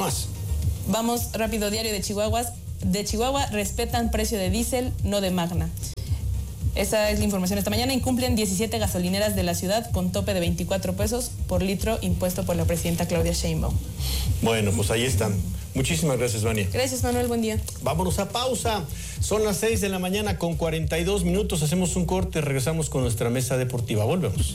más? Vamos rápido, Diario de Chihuahua respetan precio de diésel, no de Magna. Esa es la información esta mañana. Incumplen 17 gasolineras de la ciudad con tope de 24 pesos por litro impuesto por la presidenta Claudia Sheinbaum. Bueno, pues ahí están. Muchísimas gracias, Vania. Gracias, Manuel. Buen día. Vámonos a pausa. Son las 6 de la mañana con 42 minutos. Hacemos un corte, regresamos con nuestra mesa deportiva. Volvemos.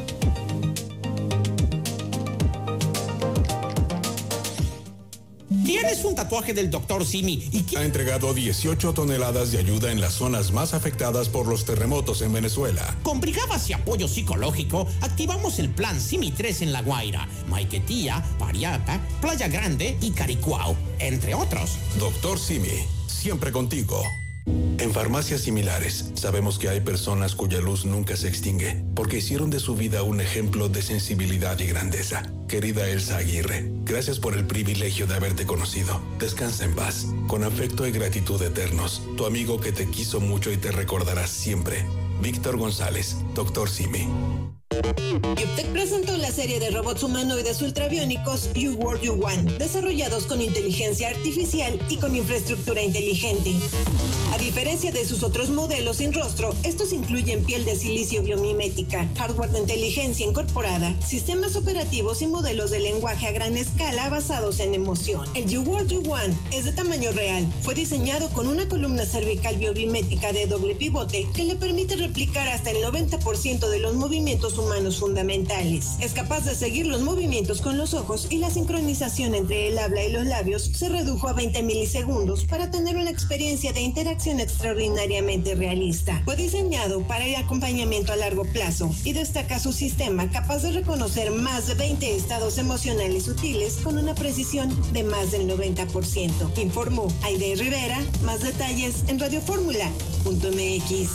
¿Tienes un tatuaje del Dr. Simi y ha entregado 18 toneladas de ayuda en las zonas más afectadas por los terremotos en Venezuela? Con brigadas y apoyo psicológico, activamos el plan Simi 3 en La Guaira, Maiquetía, Pariapa, Playa Grande y Caricuao, entre otros. Dr. Simi, siempre contigo. En farmacias similares, sabemos que hay personas cuya luz nunca se extingue, porque hicieron de su vida un ejemplo de sensibilidad y grandeza. Querida Elsa Aguirre, gracias por el privilegio de haberte conocido. Descansa en paz. Con afecto y gratitud eternos, tu amigo que te quiso mucho y te recordará siempre. Víctor González, Dr. Simi. UPTEC presentó la serie de robots humanoides ultrabiónicos You World You Want, desarrollados con inteligencia artificial y con infraestructura inteligente. A diferencia de sus otros modelos sin rostro, estos incluyen piel de silicio biomimética, hardware de inteligencia incorporada, sistemas operativos y modelos de lenguaje a gran escala basados en emoción. El You World You Want es de tamaño real. Fue diseñado con una columna cervical biomimética de doble pivote que le permite replicar hasta el 90% de los movimientos humanos fundamentales. Es capaz de seguir los movimientos con los ojos y la sincronización entre el habla y los labios se redujo a 20 milisegundos para tener una experiencia de interacción extraordinariamente realista. Fue diseñado para el acompañamiento a largo plazo y destaca su sistema capaz de reconocer más de 20 estados emocionales sutiles con una precisión de más del 90%. Informó Aide Rivera. Más detalles en radioformula.mx.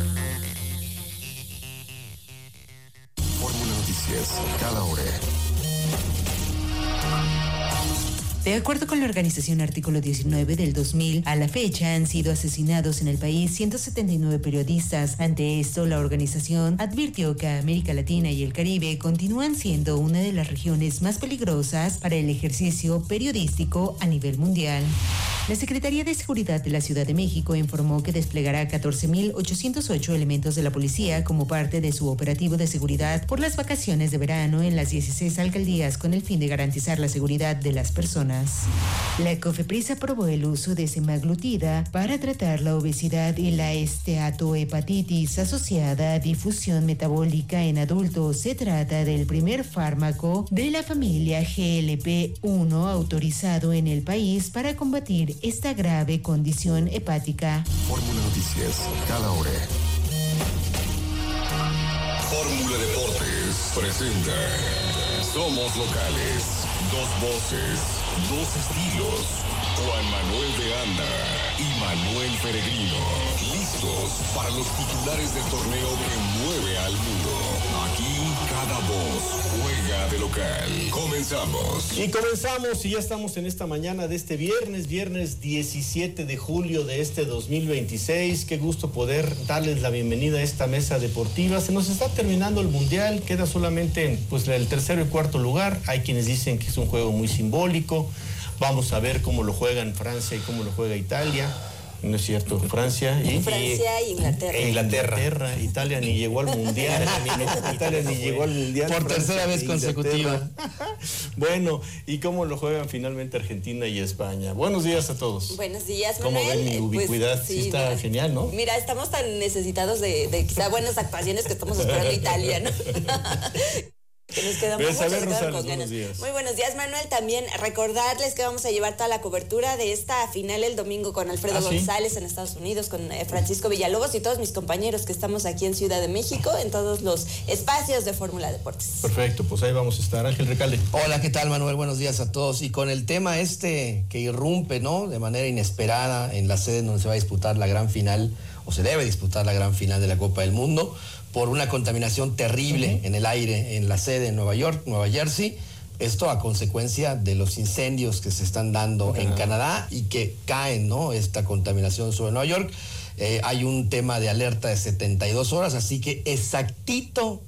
Cada hora. De acuerdo con la organización Artículo 19 del 2000, a la fecha han sido asesinados en el país 179 periodistas. Ante esto, la organización advirtió que América Latina y el Caribe continúan siendo una de las regiones más peligrosas para el ejercicio periodístico a nivel mundial. La Secretaría de Seguridad de la Ciudad de México informó que desplegará 14.808 elementos de la policía como parte de su operativo de seguridad por las vacaciones de verano en las 16 alcaldías con el fin de garantizar la seguridad de las personas. La COFEPRIS aprobó el uso de semaglutida para tratar la obesidad y la esteatohepatitis asociada a difusión metabólica en adultos. Se trata del primer fármaco de la familia GLP-1 autorizado en el país para combatir esta grave condición hepática. Fórmula Noticias, cada hora. Fórmula Deportes presenta Somos Locales, dos voces, dos estilos. Juan Manuel de Anda y Manuel Peregrino, listos para los titulares del torneo que mueve al mundo. Aquí cada voz juega de local. Comenzamos. Y comenzamos y ya estamos en esta mañana de este viernes 17 de julio de este 2026. Qué gusto poder darles la bienvenida a esta mesa deportiva. Se nos está terminando el Mundial, queda solamente pues el tercero y cuarto lugar. Hay quienes dicen que es un juego muy simbólico. Vamos a ver cómo lo juegan Francia y cómo lo juega Italia. No es cierto, Francia e Inglaterra. Inglaterra, Italia ni llegó al Mundial. Italia ni llegó al Mundial. Por tercera vez consecutiva. Bueno, ¿y cómo lo juegan finalmente Argentina y España? Buenos días a todos. Buenos días, Manuel. ¿Cómo ven mi ubicuidad? Pues, sí, está genial, ¿no? Mira, estamos tan necesitados de quizá buenas actuaciones que estamos esperando Italia, ¿no? Que nos quedamos con ganas. Muy buenos días, Manuel. También recordarles que vamos a llevar toda la cobertura de esta final el domingo con Alfredo González en Estados Unidos, con Francisco Villalobos y todos mis compañeros que estamos aquí en Ciudad de México, en todos los espacios de Fórmula Deportes. Perfecto, pues ahí vamos a estar. Ángel Recalde. Hola, ¿qué tal, Manuel? Buenos días a todos. Y con el tema que irrumpe, ¿no? De manera inesperada en la sede donde se va a disputar la gran final, o se debe disputar la gran final de la Copa del Mundo, por una contaminación terrible en el aire en la sede en Nueva York, Nueva Jersey. Esto a consecuencia de los incendios que se están dando en Canadá y que caen, ¿no? Esta contaminación sobre Nueva York. Hay un tema de alerta de 72 horas, así que exactito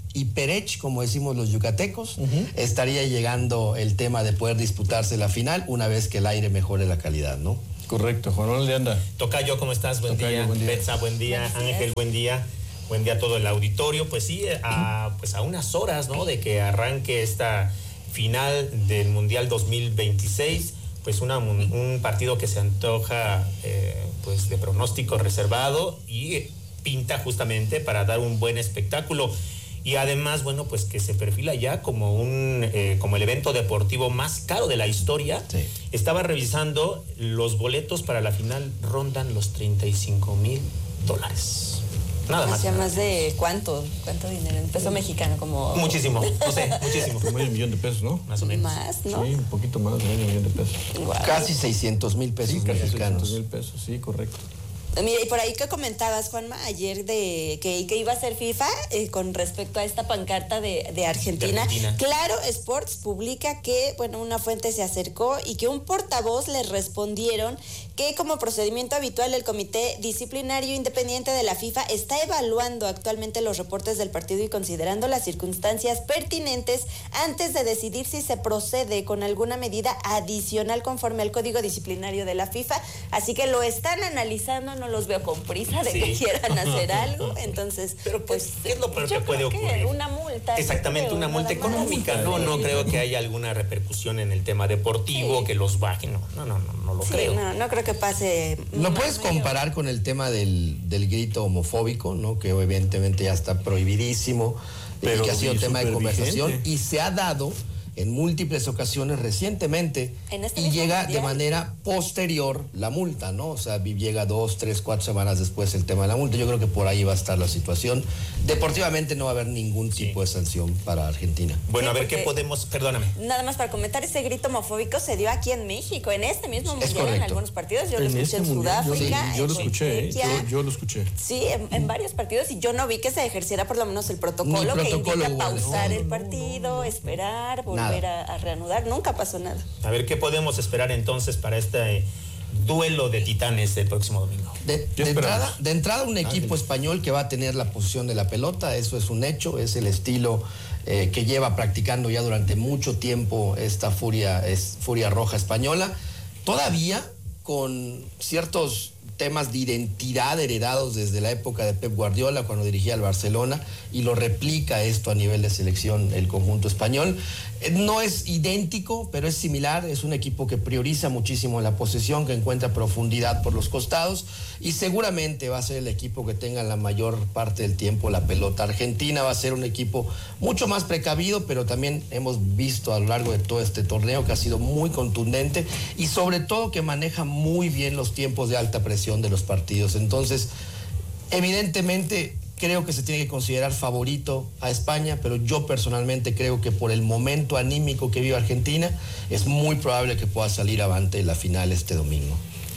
y Perech, como decimos los yucatecos, estaría llegando el tema de poder disputarse la final una vez que el aire mejore la calidad, ¿no? Correcto. Juan Manuel de Anda. Tocayo, ¿cómo estás? Buen día. Betsa, buen día. Ángel, buen día. Buen día a todo el auditorio. Pues sí, a unas horas, ¿no?, de que arranque esta final del Mundial 2026, pues un partido que se antoja pues de pronóstico reservado y pinta justamente para dar un buen espectáculo. Y además, bueno, pues que se perfila ya como como el evento deportivo más caro de la historia. Sí. Estaba revisando, los boletos para la final rondan los $35,000. Nada más. ¿Más de cuánto dinero? En peso mexicano, como... Muchísimo, no sé, muchísimo. Como medio millón de pesos, ¿no? Más o menos. Más, ¿no? Sí, un poquito más de medio millón de pesos. Wow. Casi 600,000 pesos mexicanos. 600,000 pesos, sí, correcto. Mira, y por ahí que comentabas, Juanma, ayer de que iba a ser FIFA con respecto a esta pancarta de Argentina. Claro, Sports publica que, una fuente se acercó y que un portavoz les respondieron que como procedimiento habitual el Comité Disciplinario Independiente de la FIFA está evaluando actualmente los reportes del partido y considerando las circunstancias pertinentes antes de decidir si se procede con alguna medida adicional conforme al Código Disciplinario de la FIFA. Así que lo están analizando, no los veo con prisa de que quieran hacer algo. Entonces, pero pues, ¿qué es lo peor que puede ocurrir? Una multa. Exactamente, una multa económica. No creo que haya alguna repercusión en el tema deportivo, que los bajen. No lo creo. No creo que pase. ¿Lo puedes comparar con el tema del grito homofóbico, ¿no? Que evidentemente ya está prohibidísimo, pero que ha sido tema de conversación y se ha dado en múltiples ocasiones recientemente y llega de manera posterior la multa, ¿no? O sea, llega 2, 3, 4 semanas después el tema de la multa. Yo creo que por ahí va a estar la situación. Deportivamente no va a haber ningún tipo de sanción para Argentina. Bueno, a ver qué podemos... Perdóname. Nada más para comentar, ese grito homofóbico se dio aquí en México, en este mismo mundial, en algunos partidos. Yo lo escuché en Sudáfrica. Yo lo escuché, yo lo escuché. Sí, en varios partidos, y yo no vi que se ejerciera por lo menos el protocolo que indica pausar el partido, esperar, volver a reanudar. Nunca pasó nada. A ver qué podemos esperar entonces para este duelo de titanes el próximo domingo. De entrada un equipo español que va a tener la posición de la pelota, eso es un hecho, es el estilo que lleva practicando ya durante mucho tiempo esta furia roja española, todavía con ciertos temas de identidad heredados desde la época de Pep Guardiola cuando dirigía al Barcelona, y lo replica esto a nivel de selección el conjunto español. No es idéntico, pero es similar. Es un equipo que prioriza muchísimo la posesión, que encuentra profundidad por los costados y seguramente va a ser el equipo que tenga la mayor parte del tiempo la pelota. Argentina va a ser un equipo mucho más precavido, pero también hemos visto a lo largo de todo este torneo que ha sido muy contundente y sobre todo que maneja muy bien los tiempos de alta presión de los partidos. Entonces, evidentemente creo que se tiene que considerar favorito a España, pero yo personalmente creo que por el momento anímico que vive Argentina, es muy probable que pueda salir avante la final este domingo.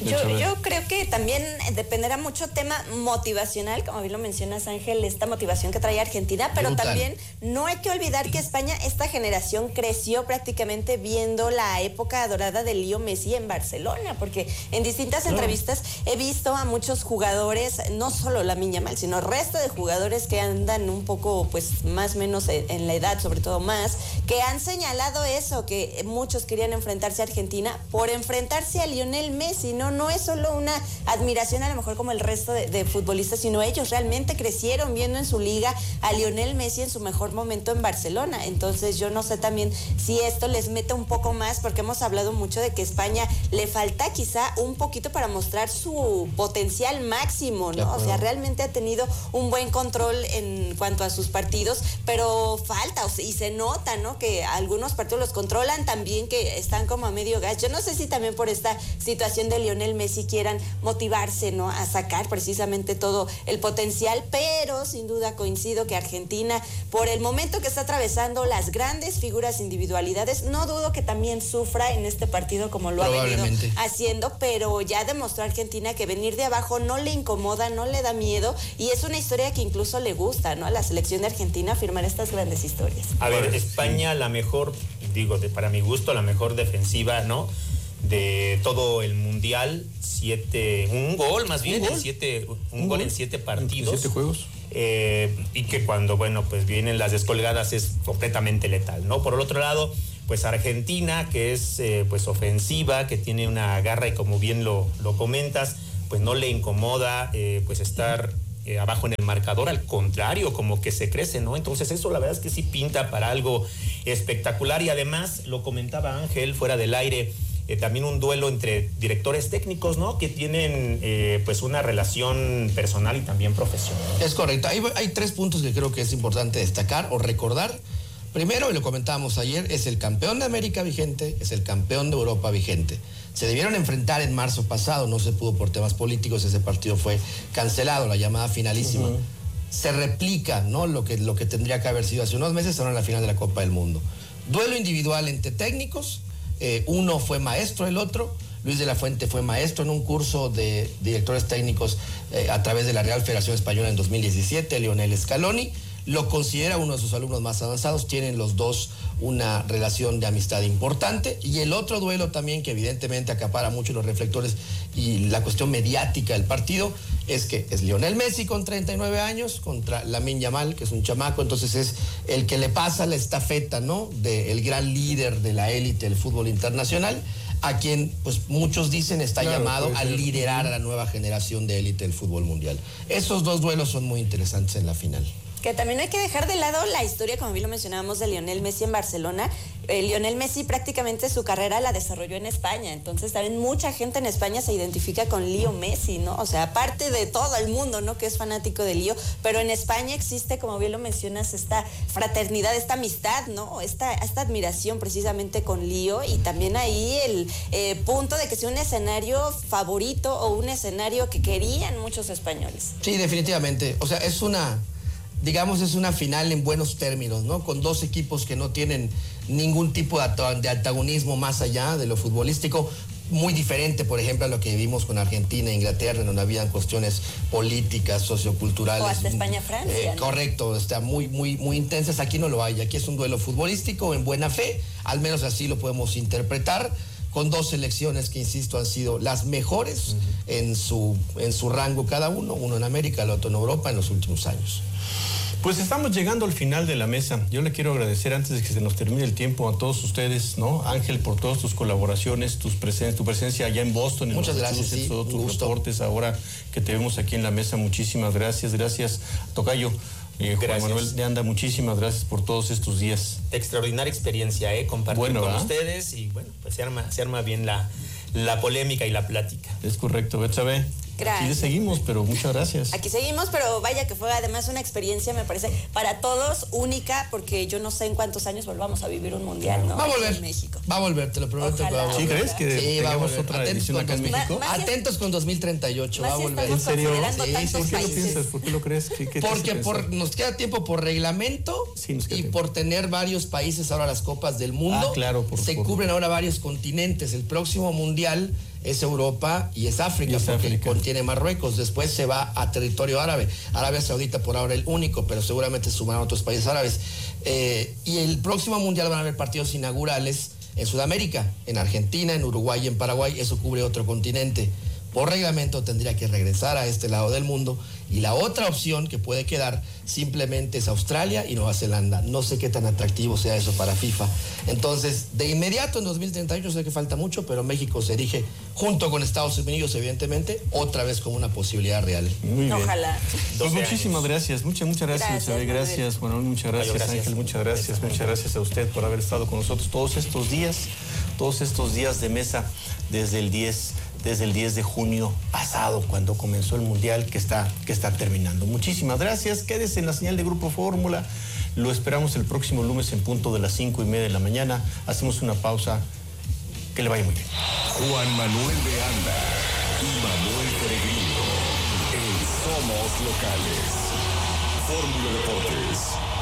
Yo creo que también dependerá mucho tema motivacional, como bien lo mencionas, Ángel, esta motivación que trae Argentina, pero brutal. También no hay que olvidar que España, esta generación creció prácticamente viendo la época dorada de Leo Messi en Barcelona, porque en distintas entrevistas he visto a muchos jugadores, no solo Lamine Yamal, sino el resto de jugadores que andan un poco, pues, más o menos en la edad, sobre todo más, que han señalado eso, que muchos querían enfrentarse a Argentina por enfrentarse a Lionel Messi, no es solo una admiración a lo mejor como el resto de futbolistas, sino ellos realmente crecieron viendo en su liga a Lionel Messi en su mejor momento en Barcelona. Entonces yo no sé también si esto les mete un poco más, porque hemos hablado mucho de que España le falta quizá un poquito para mostrar su potencial máximo, ¿no? O sea, realmente ha tenido un buen control en cuanto a sus partidos, pero falta, y se nota, ¿no? Que algunos partidos los controlan también, que están como a medio gas. Yo no sé si también por esta situación de Lionel Messi quieran motivarse, ¿no? A sacar precisamente todo el potencial, pero sin duda coincido que Argentina, por el momento que está atravesando, las grandes figuras, individualidades, no dudo que también sufra en este partido como lo ha venido haciendo, pero ya demostró Argentina que venir de abajo no le incomoda, no le da miedo, y es una historia que incluso le gusta, ¿no? A la selección de Argentina firmar estas grandes historias. A ver, España, la mejor, para mi gusto, la mejor defensiva, ¿no? De todo el mundial, un gol en 7 partidos. 7 juegos. y que cuando, bueno, pues vienen las descolgadas es completamente letal, ¿no? Por el otro lado, pues Argentina, que es pues ofensiva, que tiene una garra y como bien lo comentas, pues no le incomoda pues estar abajo en el marcador, al contrario, como que se crece, ¿no? Entonces eso la verdad es que sí pinta para algo espectacular y además, lo comentaba Ángel fuera del aire, también un duelo entre directores técnicos, ¿no? Que tienen pues una relación personal y también profesional. Es correcto. Hay 3 puntos que creo que es importante destacar o recordar. Primero, y lo comentábamos ayer, es el campeón de América vigente, es el campeón de Europa vigente. Se debieron enfrentar en marzo pasado, no se pudo por temas políticos, ese partido fue cancelado, la llamada finalísima. Se replica, ¿no? Lo que tendría que haber sido hace unos meses, ahora en la final de la Copa del Mundo. Duelo individual entre técnicos, uno fue maestro, el otro. Luis de la Fuente fue maestro en un curso de directores técnicos a través de la Real Federación Española en 2017, Lionel Scaloni. Lo considera uno de sus alumnos más avanzados, tienen los dos una relación de amistad importante. Y el otro duelo también que evidentemente acapara mucho los reflectores y la cuestión mediática del partido es que es Lionel Messi con 39 años contra Lamine Yamal, que es un chamaco, entonces es el que le pasa la estafeta, ¿no? Del gran líder de la élite del fútbol internacional, a quien pues muchos dicen está llamado a liderar a la nueva generación de élite del fútbol mundial. Esos 2 duelos son muy interesantes en la final. Que también hay que dejar de lado la historia, como bien lo mencionábamos, de Lionel Messi en Barcelona. Lionel Messi prácticamente su carrera la desarrolló en España, entonces también mucha gente en España se identifica con Leo Messi, ¿no? O sea, aparte de todo el mundo, ¿no? Que es fanático de Leo, pero en España existe, como bien lo mencionas, esta fraternidad, esta amistad, ¿no? Esta admiración precisamente con Leo y también ahí el punto de que sea un escenario favorito o un escenario que querían muchos españoles. Sí, definitivamente. O sea, es una final en buenos términos, ¿no? Con 2 equipos que no tienen ningún tipo de antagonismo más allá de lo futbolístico, muy diferente, por ejemplo, a lo que vimos con Argentina e Inglaterra, donde habían cuestiones políticas, socioculturales. O hasta España-Francia. ¿no? Correcto, está muy intensas. Aquí no lo hay, aquí es un duelo futbolístico en buena fe, al menos así lo podemos interpretar, con 2 selecciones que, insisto, han sido las mejores en su rango cada uno en América, el otro en Europa en los últimos años. Pues estamos llegando al final de la mesa. Yo le quiero agradecer antes de que se nos termine el tiempo a todos ustedes, ¿no? Ángel, por todas tus colaboraciones, tu presencia allá en Boston, en Muchas gracias, sí, todos tus reportes ahora que te vemos aquí en la mesa. Muchísimas gracias. Gracias, tocayo. Juan Manuel de Anda, muchísimas gracias por todos estos días. Extraordinaria experiencia, compartir con ustedes y bueno, pues se arma bien la polémica y la plática. Es correcto, Betsabe. Gracias. Aquí seguimos, pero muchas gracias. Aquí seguimos, pero vaya que fue además una experiencia, me parece, para todos única, porque yo no sé en cuántos años volvamos a vivir un mundial, ¿no? Va a volver. En México. Va a te lo prometo. Ojalá, que va a volver. ¿Sí crees que tengamos otra edición acá en México? Atentos con 2038, va a volver. ¿En serio? ¿Por qué lo piensas? ¿Por qué lo crees? Porque nos queda tiempo por reglamento por tener varios países ahora las copas del mundo. Claro, se cubren ahora varios continentes. El próximo mundial es Europa y es África, porque contiene Marruecos. Después se va a territorio árabe. Arabia Saudita por ahora el único, pero seguramente sumarán otros países árabes. Y el próximo mundial van a haber partidos inaugurales en Sudamérica, en Argentina, en Uruguay y en Paraguay. Eso cubre otro continente. Por reglamento tendría que regresar a este lado del mundo. Y la otra opción que puede quedar simplemente es Australia y Nueva Zelanda. No sé qué tan atractivo sea eso para FIFA. Entonces, de inmediato en 2038, sé que falta mucho, pero México se erige, junto con Estados Unidos, evidentemente, otra vez como una posibilidad real. Muy bien. Ojalá. Pues muchísimas gracias. Muchas gracias, Isabel. Gracias, Manuel. Muchas gracias, Ángel. Muchas gracias. Muchas gracias a usted por haber estado con nosotros todos estos días de mesa desde el 10 de junio pasado, cuando comenzó el Mundial que está terminando. Muchísimas gracias. Quédese en la señal de Grupo Fórmula. Lo esperamos el próximo lunes en punto de las 5:30 de la mañana. Hacemos una pausa. Que le vaya muy bien. Juan Manuel de Anda y Manuel Peregrino en Somos Locales. Fórmula Deportes.